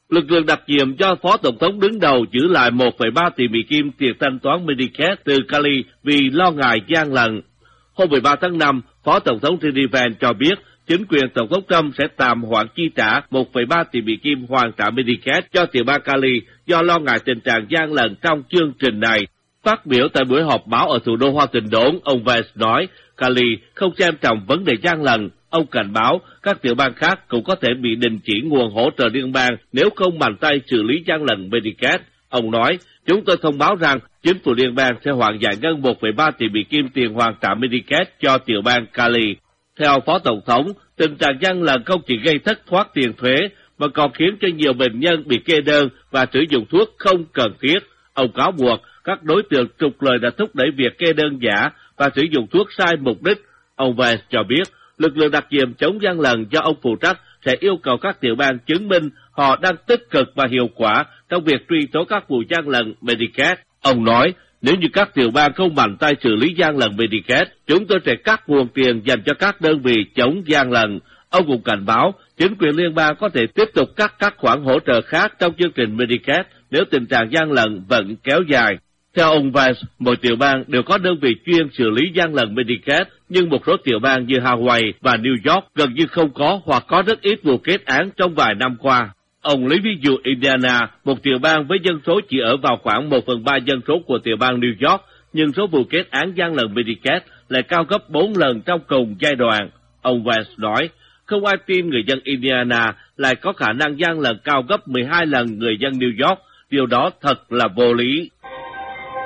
Lực lượng đặc nhiệm do Phó Tổng thống đứng đầu giữ lại 1,3 tỷ Mỹ Kim tiền thanh toán Medicaid từ Cali vì lo ngại gian lận. Hôm 13 tháng 5, Phó Tổng thống JD Vance cho biết chính quyền Tổng thống Trump sẽ tạm hoãn chi trả 1,3 tỷ Mỹ Kim hoàn trả Medicaid cho tiểu bang Cali do lo ngại tình trạng gian lận trong chương trình này. Phát biểu tại buổi họp báo ở thủ đô Washington, ông Vance nói Cali không xem trọng vấn đề gian lận. Ông cảnh báo các tiểu bang khác cũng có thể bị đình chỉ nguồn hỗ trợ liên bang nếu không mạnh tay xử lý gian lận Medicaid. Ông nói, chúng tôi thông báo rằng chính phủ liên bang sẽ hoàn giải ngân 1,3 tỷ Mỹ Kim tiền hoàn trả Medicaid cho tiểu bang Cali. Theo Phó Tổng thống, tình trạng gian lận không chỉ gây thất thoát tiền thuế mà còn khiến cho nhiều bệnh nhân bị kê đơn và sử dụng thuốc không cần thiết. Ông cáo buộc các đối tượng trục lợi đã thúc đẩy việc kê đơn giả và sử dụng thuốc sai mục đích. Ông Vance cho biết, lực lượng đặc nhiệm chống gian lận do ông phụ trách sẽ yêu cầu các tiểu bang chứng minh họ đang tích cực và hiệu quả trong việc truy tố các vụ gian lận Medicaid. Ông nói, nếu như các tiểu bang không mạnh tay xử lý gian lận Medicaid, chúng tôi sẽ cắt nguồn tiền dành cho các đơn vị chống gian lận. Ông cũng cảnh báo, chính quyền liên bang có thể tiếp tục cắt các khoản hỗ trợ khác trong chương trình Medicaid nếu tình trạng gian lận vẫn kéo dài. Theo ông Vance, mỗi tiểu bang đều có đơn vị chuyên xử lý gian lận Medicaid, nhưng một số tiểu bang như Hawaii và New York gần như không có hoặc có rất ít vụ kết án trong vài năm qua. Ông lấy ví dụ Indiana, một tiểu bang với dân số chỉ ở vào khoảng 1/3 dân số của tiểu bang New York, nhưng số vụ kết án gian lận Medicaid lại cao gấp 4 lần trong cùng giai đoạn. Ông Vance nói, không ai tin người dân Indiana lại có khả năng gian lận cao gấp 12 lần người dân New York, điều đó thật là vô lý.